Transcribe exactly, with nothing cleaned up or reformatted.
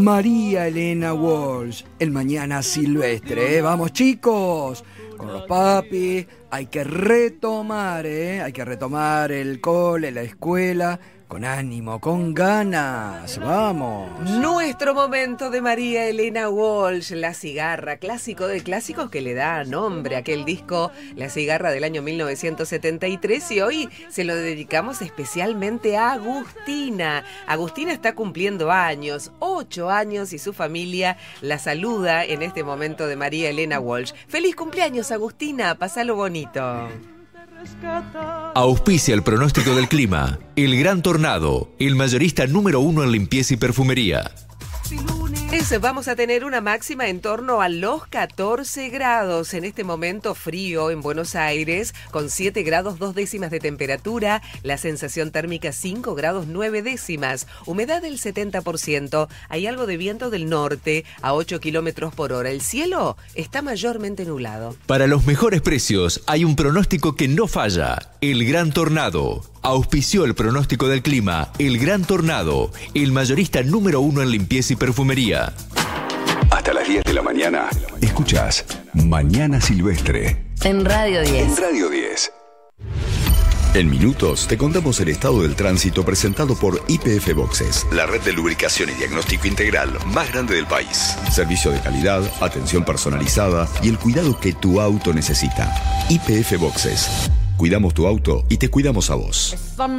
María Elena Walsh, el mañana silvestre, ¿eh? Vamos chicos, con los papis, hay que retomar, ¿eh? Hay que retomar el cole, la escuela, con ánimo, con ganas, vamos. Nuestro momento de María Elena Walsh, La Cigarra, clásico de clásicos que le da nombre a aquel disco, La Cigarra del año mil novecientos setenta y tres, y hoy se lo dedicamos especialmente a Agustina. Agustina está cumpliendo años, ocho años, y su familia la saluda en este momento de María Elena Walsh. ¡Feliz cumpleaños, Agustina! Pásalo bonito. Auspicia el pronóstico del clima. El Gran Tornado, el mayorista número uno en limpieza y perfumería. Eso, vamos a tener una máxima en torno a los catorce grados. En este momento frío en Buenos Aires, con siete grados dos décimas de temperatura. La sensación térmica cinco grados nueve décimas. Humedad del setenta por ciento. Hay algo de viento del norte a ocho kilómetros por hora. El cielo está mayormente nublado. Para los mejores precios hay un pronóstico que no falla. El Gran Tornado. Auspició el pronóstico del clima. El Gran Tornado, el mayorista número uno en limpieza y perfumería. Hasta las diez de la mañana, escuchás Mañana Silvestre. En Radio diez. En Radio diez. En minutos te contamos el estado del tránsito presentado por Y P F Boxes, la red de lubricación y diagnóstico integral más grande del país. Servicio de calidad, atención personalizada y el cuidado que tu auto necesita. Y P F Boxes. Cuidamos tu auto y te cuidamos a vos.